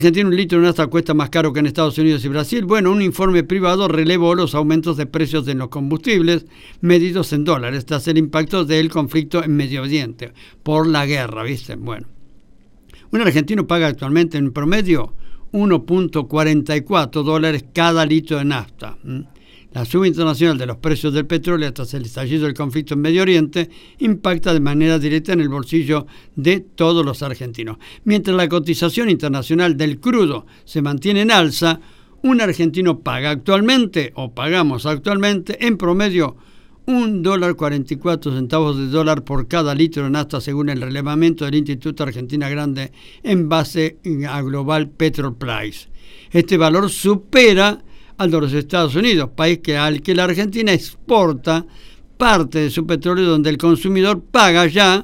Argentina un litro de nafta cuesta más caro que en Estados Unidos y Brasil. Bueno, un informe privado relevó los aumentos de precios de los combustibles medidos en dólares tras el impacto del conflicto en Medio Oriente por la guerra, ¿viste? Bueno, un argentino paga actualmente en promedio $1.44 cada litro de nafta. La suba internacional de los precios del petróleo tras el estallido del conflicto en Medio Oriente impacta de manera directa en el bolsillo de todos los argentinos. Mientras la cotización internacional del crudo se mantiene en alza, un argentino paga actualmente, o pagamos actualmente, en promedio $1.44 por cada litro de nafta, según el relevamiento del Instituto Argentina Grande en base a Global Petrol Price. Este valor supera al de los Estados Unidos, país al que la Argentina exporta parte de su petróleo, donde el consumidor paga ya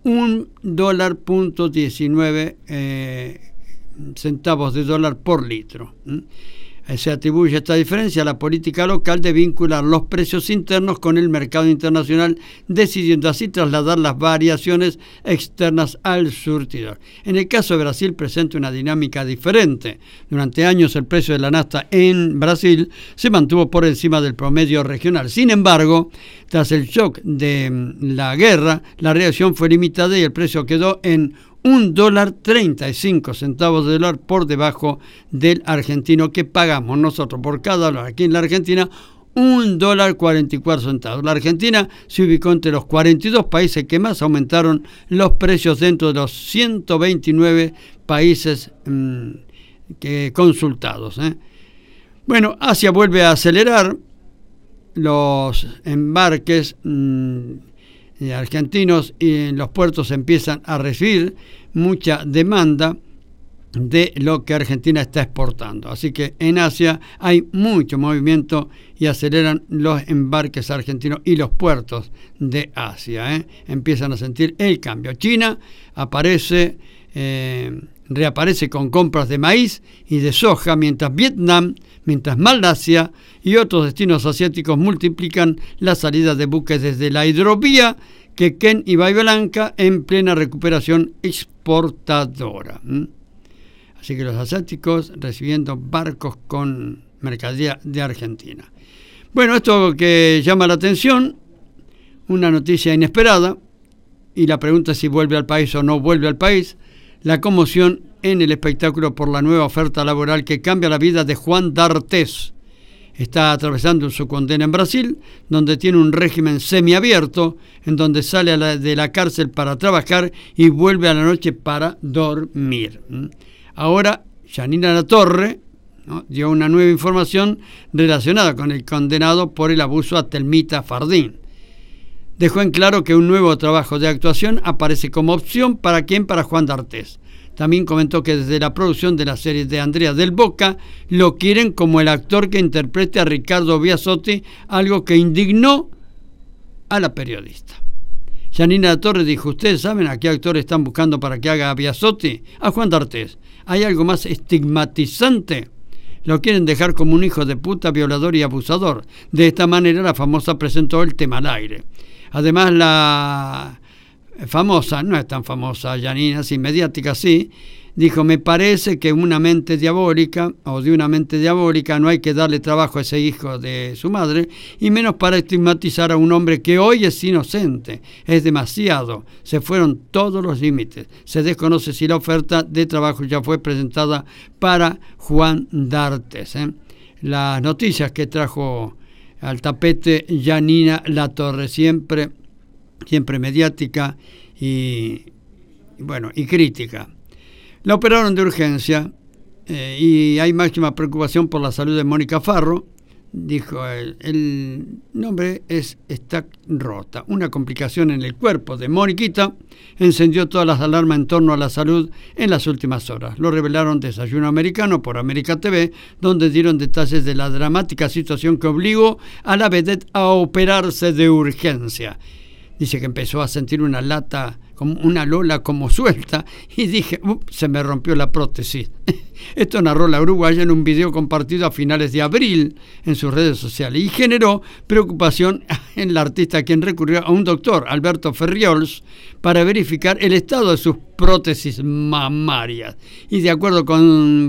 $1.19 por litro. Se atribuye esta diferencia a la política local de vincular los precios internos con el mercado internacional, decidiendo así trasladar las variaciones externas al surtidor. En el caso de Brasil presenta una dinámica diferente. Durante años el precio de la nafta en Brasil se mantuvo por encima del promedio regional. Sin embargo, tras el shock de la guerra, la reacción fue limitada y el precio quedó en $1.35 por debajo del argentino que pagamos nosotros por cada dólar. Aquí en la Argentina, $1.44. La Argentina se ubicó entre los 42 países que más aumentaron los precios dentro de los 129 países consultados. Bueno, Asia vuelve a acelerar los embarques argentinos, y en los puertos empiezan a recibir mucha demanda de lo que Argentina está exportando. Así que en Asia hay mucho movimiento y aceleran los embarques argentinos y los puertos de Asia. Empiezan a sentir el cambio. China reaparece con compras de maíz y de soja, mientras Vietnam, mientras Malasia y otros destinos asiáticos multiplican la salida de buques desde la hidrovía Quequén y Bahía Blanca en plena recuperación exportadora. Así que los asiáticos recibiendo barcos con mercadería de Argentina. Bueno, esto que llama la atención, una noticia inesperada, y la pregunta es si vuelve al país o no vuelve al país. La conmoción en el espectáculo por la nueva oferta laboral que cambia la vida de Juan D'Artés. Está atravesando su condena en Brasil, donde tiene un régimen semiabierto, en donde sale de la cárcel para trabajar y vuelve a la noche para dormir. Ahora, Yanina Latorre, ¿no?, dio una nueva información relacionada con el condenado por el abuso a Telmita Fardín. Dejó en claro que un nuevo trabajo de actuación aparece como opción para Juan D'Artés. También comentó que desde la producción de la serie de Andrea del Boca lo quieren como el actor que interprete a Ricardo Biasotti, algo que indignó a la periodista. Yanina Torres dijo: ¿ustedes saben a qué actor están buscando para que haga a Biasotti? A Juan D'Artés. ¿Hay algo más estigmatizante? Lo quieren dejar como un hijo de puta, violador y abusador. De esta manera la famosa presentó el tema al aire. Además, la famosa, no es tan famosa Yanina, sí, mediática sí, dijo: me parece que de una mente diabólica no hay que darle trabajo a ese hijo de su madre, y menos para estigmatizar a un hombre que hoy es inocente. Es demasiado, se fueron todos los límites. Se desconoce si la oferta de trabajo ya fue presentada para Juan D'Artés. Las noticias que trajo al tapete Yanina Latorre, siempre mediática y crítica. La operaron de urgencia y hay máxima preocupación por la salud de Mónica Farro. Dijo, el nombre está rota. Una complicación en el cuerpo de Moniquita encendió todas las alarmas en torno a la salud en las últimas horas. Lo revelaron Desayuno Americano por América TV, donde dieron detalles de la dramática situación que obligó a la vedette a operarse de urgencia. Dice que empezó a sentir una lata, como una lola como suelta, y dije, se me rompió la prótesis. Esto narró la uruguaya en un video compartido a finales de abril en sus redes sociales y generó preocupación en la artista, quien recurrió a un doctor, Alberto Ferriols, para verificar el estado de sus prótesis mamarias. Y de acuerdo con